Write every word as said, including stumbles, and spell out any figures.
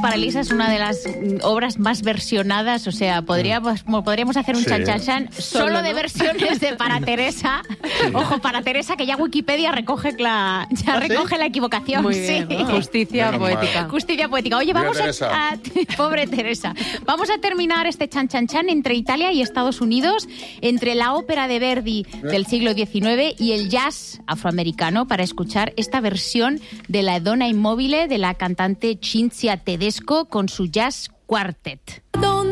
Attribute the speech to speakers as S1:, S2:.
S1: para Elisa es una de las obras más versionadas, o sea, podríamos, podríamos hacer un
S2: Sí.
S1: chan chan chan solo,
S3: Solo,
S1: de
S3: ¿no?
S1: versiones de Para Teresa. Ojo, Para Teresa, que ya Wikipedia recoge la, ya
S2: ¿Ah, sí?
S1: recoge la equivocación.
S3: Muy
S1: sí.
S3: bien, ¿no? Justicia
S2: Menos
S3: poética.
S2: mal.
S1: Justicia poética. Oye,
S2: Mira,
S1: vamos
S2: Teresa.
S1: a, a- Pobre Teresa. Vamos a terminar este chan chan chan entre Italia y Estados Unidos, entre la ópera de Verdi del siglo diecinueve y el jazz afroamericano, para escuchar esta versión de La Donna Immobile de la cantante Cinzia Tedesco con su jazz quartet.